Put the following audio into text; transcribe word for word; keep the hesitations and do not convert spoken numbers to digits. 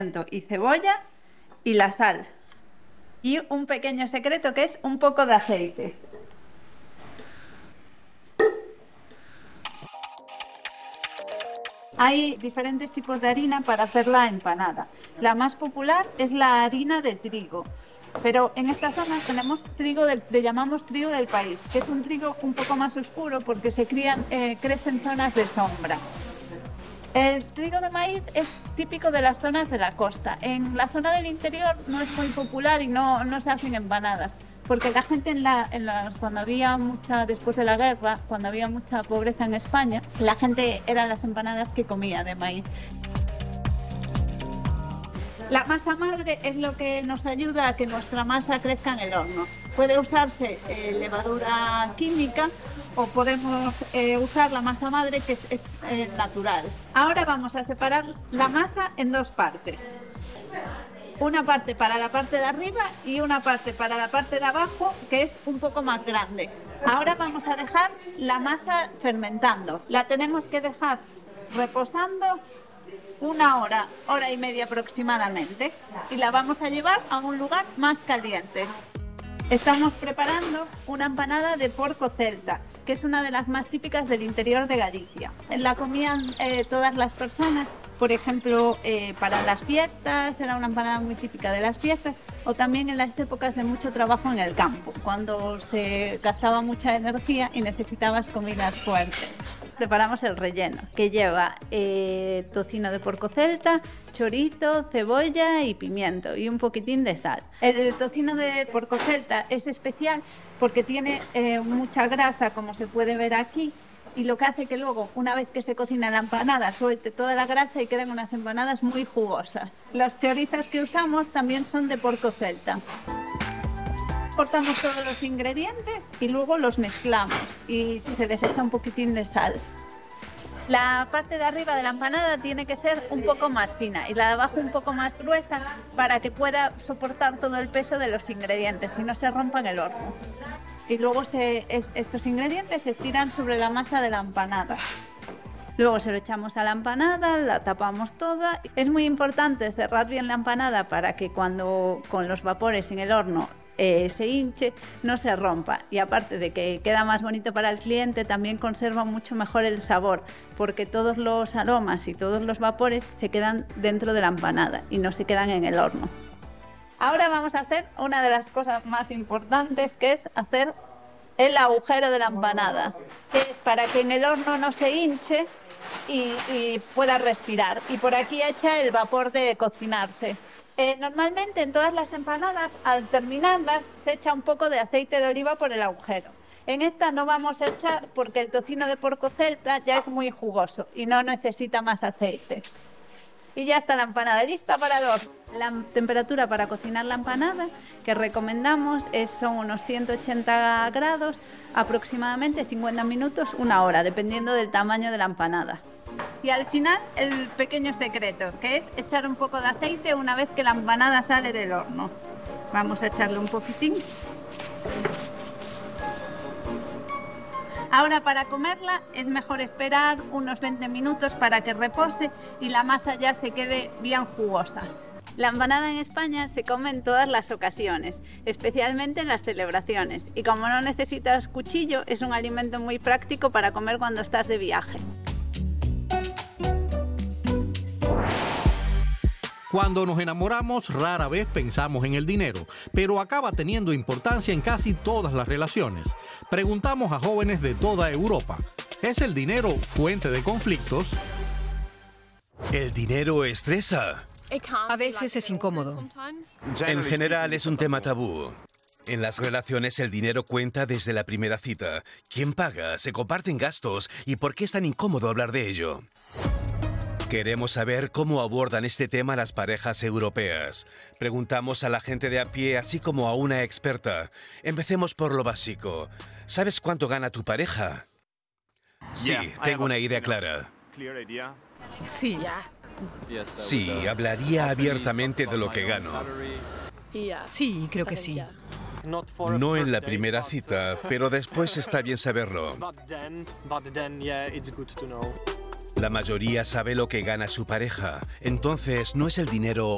y cebolla y la sal. Y un pequeño secreto que es un poco de aceite. Hay diferentes tipos de harina para hacer la empanada. La más popular es la harina de trigo, pero en esta zona tenemos trigo del, le llamamos trigo del país, que es un trigo un poco más oscuro porque se crían, eh, crece en zonas de sombra. El trigo de maíz es típico de las zonas de la costa. En la zona del interior no es muy popular y no, no se hacen empanadas, porque la gente en la, en las, cuando había mucha, después de la guerra, cuando había mucha pobreza en España, la gente eran las empanadas que comía de maíz. La masa madre es lo que nos ayuda a que nuestra masa crezca en el horno. Puede usarse eh, levadura química o podemos eh, usar la masa madre que es, es eh, natural. Ahora vamos a separar la masa en dos partes. Una parte para la parte de arriba y una parte para la parte de abajo, que es un poco más grande. Ahora vamos a dejar la masa fermentando. La tenemos que dejar reposando una hora, hora y media aproximadamente, y la vamos a llevar a un lugar más caliente. Estamos preparando una empanada de porco celta, que es una de las más típicas del interior de Galicia. La comían eh, todas las personas, por ejemplo, eh, para las fiestas, era una empanada muy típica de las fiestas, o también en las épocas de mucho trabajo en el campo, cuando se gastaba mucha energía y necesitabas comidas fuertes. Preparamos el relleno, que lleva eh, tocino de porco celta, chorizo, cebolla y pimiento y un poquitín de sal. El tocino de porco celta es especial porque tiene eh, mucha grasa, como se puede ver aquí, y lo que hace que luego, una vez que se cocina la empanada, suelte toda la grasa y queden unas empanadas muy jugosas. Los chorizos que usamos también son de porco celta. Cortamos todos los ingredientes y luego los mezclamos y se les echa un poquitín de sal. La parte de arriba de la empanada tiene que ser un poco más fina y la de abajo un poco más gruesa para que pueda soportar todo el peso de los ingredientes y no se rompa en el horno. Y luego se, es, estos ingredientes se estiran sobre la masa de la empanada. Luego se lo echamos a la empanada, la tapamos toda. Es muy importante cerrar bien la empanada para que cuando con los vapores en el horno eh, se hinche, no se rompa. Y aparte de que queda más bonito para el cliente, también conserva mucho mejor el sabor, porque todos los aromas y todos los vapores se quedan dentro de la empanada y no se quedan en el horno. Ahora vamos a hacer una de las cosas más importantes, que es hacer el agujero de la empanada, que es para que en el horno no se hinche y, y pueda respirar. Y por aquí echa el vapor de cocinarse. Eh, normalmente en todas las empanadas, al terminarlas, se echa un poco de aceite de oliva por el agujero. En esta no vamos a echar porque el tocino de porco celta ya es muy jugoso y no necesita más aceite. Y ya está la empanada lista para el horno. La temperatura para cocinar la empanada que recomendamos es, son unos ciento ochenta grados, aproximadamente cincuenta minutos, una hora, dependiendo del tamaño de la empanada. Y al final el pequeño secreto, que es echar un poco de aceite una vez que la empanada sale del horno. Vamos a echarle un poquitín. Ahora, para comerla es mejor esperar unos veinte minutos para que repose y la masa ya se quede bien jugosa. La empanada en España se come en todas las ocasiones, especialmente en las celebraciones, y como no necesitas cuchillo, es un alimento muy práctico para comer cuando estás de viaje. Cuando nos enamoramos, rara vez pensamos en el dinero, pero acaba teniendo importancia en casi todas las relaciones. Preguntamos a jóvenes de toda Europa, ¿es el dinero fuente de conflictos? ¿El dinero estresa? A veces es incómodo. En general es un tema tabú. En las relaciones el dinero cuenta desde la primera cita. ¿Quién paga? ¿Se comparten gastos? ¿Y por qué es tan incómodo hablar de ello? Queremos saber cómo abordan este tema las parejas europeas. Preguntamos a la gente de a pie, así como a una experta. Empecemos por lo básico. ¿Sabes cuánto gana tu pareja? Sí, tengo una idea clara. Sí. Sí, hablaría abiertamente de lo que gano. Sí, creo que sí. No en la primera cita, pero después está bien saberlo. La mayoría sabe lo que gana su pareja, entonces no es el dinero